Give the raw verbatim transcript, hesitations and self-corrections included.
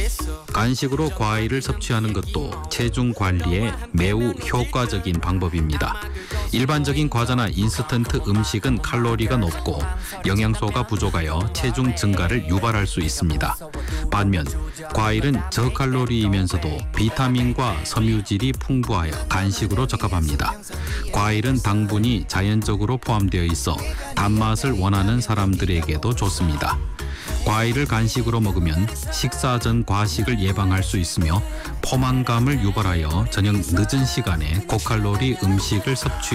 간식으로 과일을 섭취하는 것도 체중 관리에 매우 효과적인 방법입니다. 일반적인 과자나 인스턴트 음식은 칼로리가 높고 영양소가 부족하여 체중 증가를 유발할 수 있습니다. 반면 과일은 저칼로리이면서도 비타민과 섬유질이 풍부하여 간식으로 적합합니다. 과일은 당분이 자연적으로 포함되어 있어 단맛을 원하는 사람들에게도 좋습니다. 과일을 간식으로 먹으면 식사 전 과식을 예방할 수 있으며 포만감을 유발하여 저녁 늦은 시간에 고칼로리 음식을 섭취